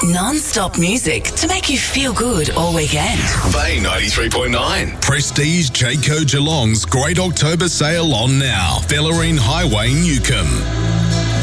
Non-stop music to make you feel good all weekend. Bay 93.9. Prestige Jayco Geelong's Great October Sale on now. Bellarine Highway, Newcomb.